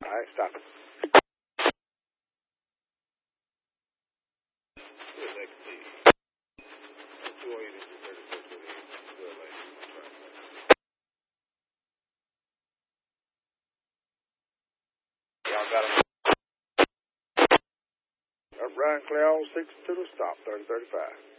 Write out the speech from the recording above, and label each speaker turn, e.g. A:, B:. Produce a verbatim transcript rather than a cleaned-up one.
A: All right, stop it. Y'all got him. Up, Ryan, clear all six to the stop, thirty thirty-five.